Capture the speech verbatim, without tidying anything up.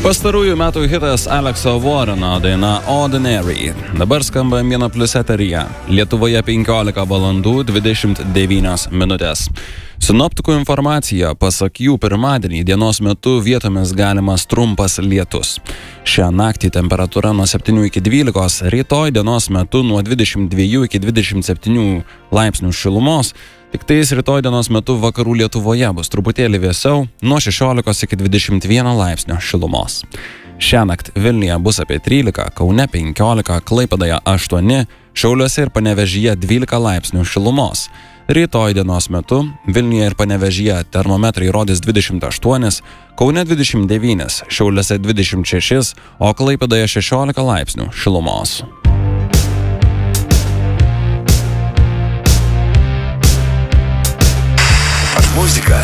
Pastarųjų metų hitas Alekso Warreno daina Ordinary. Dabar skamba Mėno Plius eteryje. Lietuvoje penkiolika valandų dvidešimt devynios minutės. Sinoptikų informacija, pasak jų, pirmadienį dienos metu vietomis galimas trumpas lietus. Šią naktį temperatūra nuo septynių iki dvylikos, rytoj dienos metu nuo dvidešimt dviejų iki dvidešimt septynių laipsnių šilumos. Tik tais rytoj dienos metu vakarų Lietuvoje bus truputėlį vėsiau, nuo šešiolikos iki dvidešimt vieno laipsnio šilumos. Šiąnakt Vilniuje bus apie trylika, Kaune penkiolika, Klaipėdoje aštuoni, Šiauliuose ir Panevėžyje dvylika laipsnių šilumos. Rytoj dienos metu Vilniuje ir Panevėžyje termometrai rodys dvidešimt aštuonis, Kaune dvidešimt devynis, Šiauliuose dvidešimt šešis, o Klaipėdoje šešiolika laipsnių šilumos. Muzika